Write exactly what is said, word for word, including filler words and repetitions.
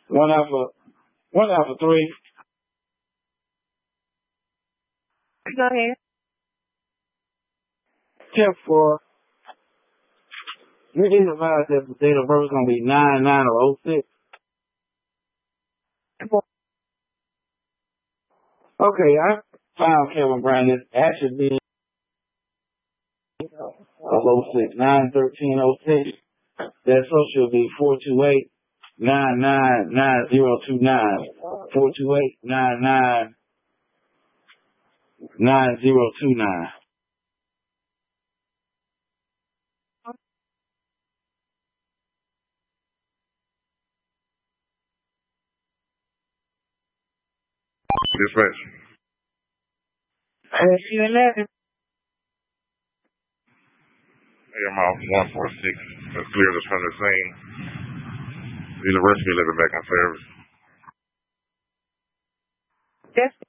One alpha, one alpha three. Go ahead. Check for. You didn't advise that the date of birth is gonna be nine nine or oh six. Okay, I found Kevin Brown. This actually be of oh six nine thirteen oh six. That social will be four two eight nine nine nine zero two nine. Four two eight nine nine nine zero two nine. Dispatch. Hey, you eleven. A M off one four six. That's clear us from the scene. University living back in service. That's